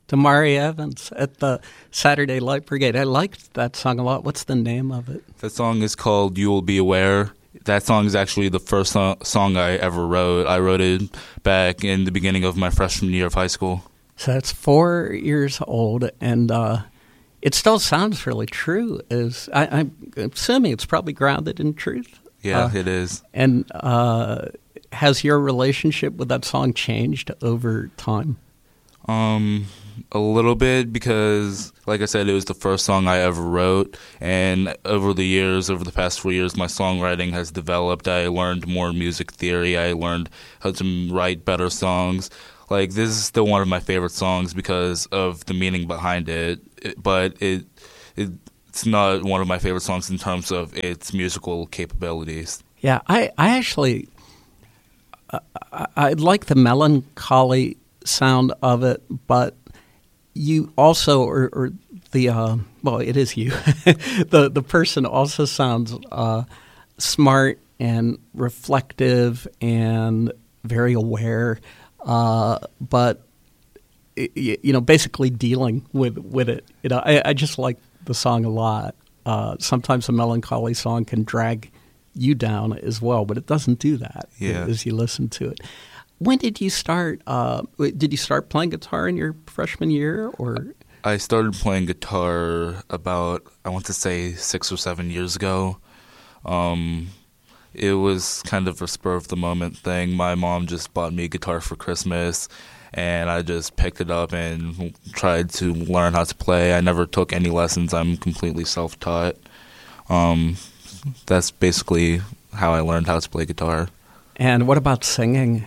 Damari Evans at the Saturday Light Brigade. I liked that song a lot. What's the name of it? That song is called You Will Be Aware. That song is actually the first song I ever wrote. I wrote it back in the beginning of my freshman year of high school. So that's 4 years old, and it still sounds really true. I'm assuming it's probably grounded in truth. Yeah, it is. And has your relationship with that song changed over time? A little bit, because, like I said, it was the first song I ever wrote, and over the past 4 years, my songwriting has developed. I learned more music theory. I learned how to write better songs. Like, this is still one of my favorite songs because of the meaning behind it, but it's not one of my favorite songs in terms of its musical capabilities. Yeah, I actually I like the melancholy sound of it, but you also, or the well, it is you. the person also sounds smart and reflective and very aware, but basically dealing with it. I just like the song a lot. Sometimes a melancholy song can drag you down as well, but it doesn't do that as you listen to it. When did you start? Did you start playing guitar in your freshman year, or? I started playing guitar about, I want to say, 6 or 7 years ago. It was kind of a spur of the moment thing. My mom just bought me a guitar for Christmas, and I just picked it up and tried to learn how to play. I never took any lessons. I'm completely self-taught. That's basically how I learned how to play guitar. And what about singing?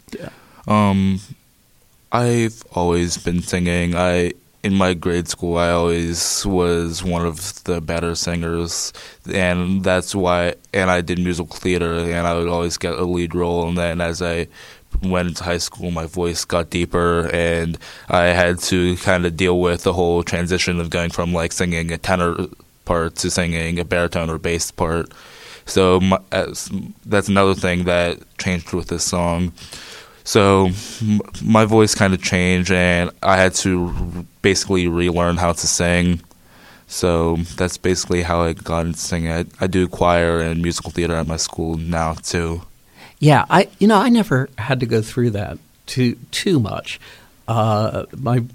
I've always been singing. In my grade school, I always was one of the better singers, and that's why. And I did musical theater, and I would always get a lead role. And then as I went into high school, my voice got deeper, and I had to kind of deal with the whole transition of going from like singing a tenor part to singing a baritone or bass part. So that's another thing that changed with this song. So my voice kind of changed, and I had to basically relearn how to sing. So that's basically how I got into singing. I do choir and musical theater at my school now too. Yeah, I never had to go through that too much. But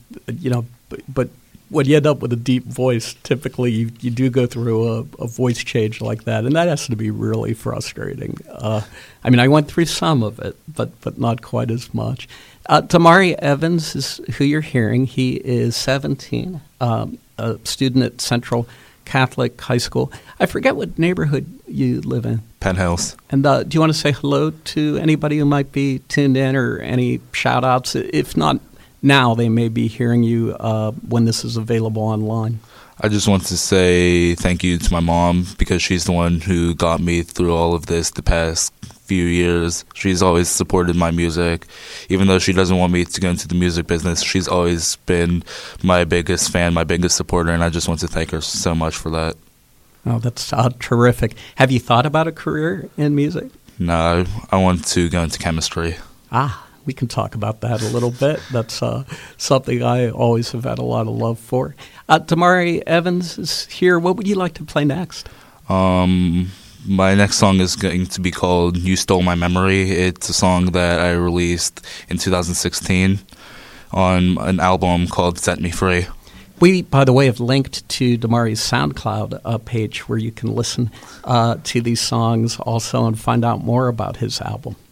when you end up with a deep voice, typically you do go through a voice change like that, and that has to be really frustrating. I went through some of it, but not quite as much. Damari Evans is who you're hearing. He is 17, a student at Central Catholic High School. I forget what neighborhood you live in. Penn Hills. And do you want to say hello to anybody who might be tuned in, or any shout-outs? If not now, they may be hearing you when this is available online. I just want to say thank you to my mom, because she's the one who got me through all of this the past few years. She's always supported my music. Even though she doesn't want me to go into the music business, she's always been my biggest fan, my biggest supporter, and I just want to thank her so much for that. Oh, that's terrific. Have you thought about a career in music? No, I want to go into chemistry. We can talk about that a little bit. That's something I always have had a lot of love for. Damari Evans is here. What would you like to play next? My next song is going to be called You Stole My Memory. It's a song that I released in 2016 on an album called Set Me Free. We, by the way, have linked to Damari's SoundCloud page where you can listen to these songs also and find out more about his album.